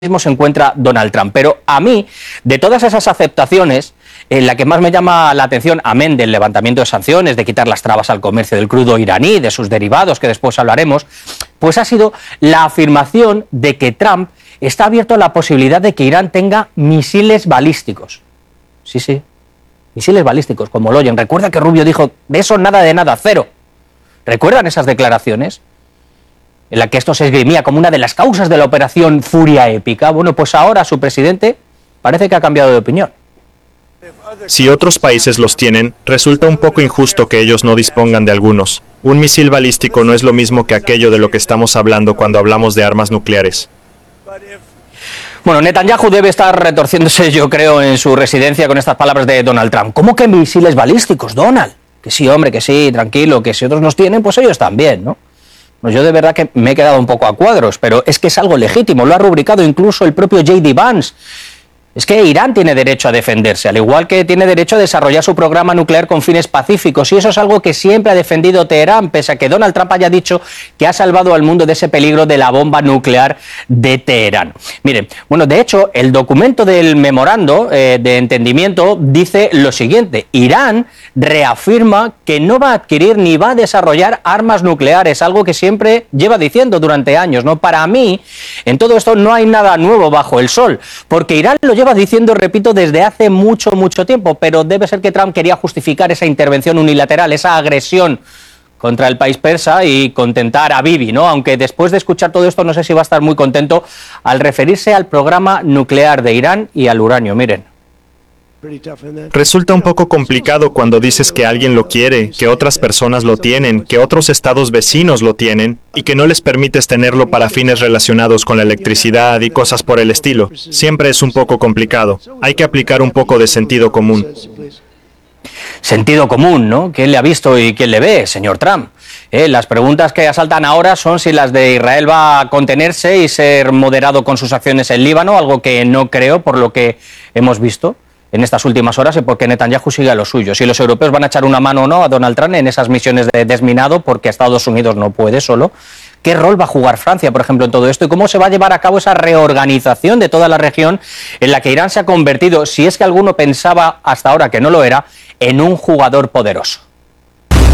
mismo se encuentra Donald Trump. Pero a mí, de todas esas aceptaciones, la que más me llama la atención, amén del levantamiento de sanciones, de quitar las trabas al comercio del crudo iraní, de sus derivados, que después hablaremos, pues ha sido la afirmación de que Trump está abierto a la posibilidad de que Irán tenga misiles balísticos. Sí, misiles balísticos, como lo oyen. Recuerda que Rubio dijo, de eso nada de nada, cero. ¿Recuerdan esas declaraciones? En la que esto se esgrimía como una de las causas de la operación Furia Épica. Bueno, pues ahora su presidente parece que ha cambiado de opinión. Si otros países los tienen, resulta un poco injusto que ellos no dispongan de algunos. Un misil balístico no es lo mismo que aquello de lo que estamos hablando cuando hablamos de armas nucleares. Bueno, Netanyahu debe estar retorciéndose, yo creo, en su residencia con estas palabras de Donald Trump. ¿Cómo que misiles balísticos, Donald? Que sí, hombre, que sí, tranquilo, que si otros los tienen, pues ellos también, ¿no? Pues yo de verdad que me he quedado un poco a cuadros, pero es que es algo legítimo, lo ha rubricado incluso el propio J.D. Vance. Es que Irán tiene derecho a defenderse, al igual que tiene derecho a desarrollar su programa nuclear con fines pacíficos, y eso es algo que siempre ha defendido Teherán, pese a que Donald Trump haya dicho que ha salvado al mundo de ese peligro de la bomba nuclear de Teherán. Miren, bueno, de hecho, el documento del memorando de entendimiento dice lo siguiente: Irán reafirma que no va a adquirir ni va a desarrollar armas nucleares, algo que siempre lleva diciendo durante años, ¿no? Para mí, en todo esto no hay nada nuevo bajo el sol, porque Irán lo lleva diciendo, repito, desde hace mucho tiempo, pero debe ser que Trump quería justificar esa intervención unilateral, esa agresión contra el país persa y contentar a Bibi, ¿no? Aunque después de escuchar todo esto no sé si va a estar muy contento al referirse al programa nuclear de Irán y al uranio. Miren. Resulta un poco complicado cuando dices que alguien lo quiere, que otras personas lo tienen, que otros estados vecinos lo tienen, y que no les permites tenerlo para fines relacionados con la electricidad y cosas por el estilo. Siempre es un poco complicado. Hay que aplicar un poco de sentido común. Sentido común, ¿no? ¿Quién le ha visto y quién le ve, señor Trump? Las preguntas que asaltan ahora son si las de Israel va a contenerse y ser moderado con sus acciones en Líbano, algo que no creo por lo que hemos visto en estas últimas horas y porque Netanyahu sigue a lo suyo. Si los europeos van a echar una mano o no a Donald Trump en esas misiones de desminado, porque Estados Unidos no puede solo. ¿Qué rol va a jugar Francia, por ejemplo, en todo esto? ¿Y cómo se va a llevar a cabo esa reorganización de toda la región en la que Irán se ha convertido, si es que alguno pensaba hasta ahora que no lo era, en un jugador poderoso?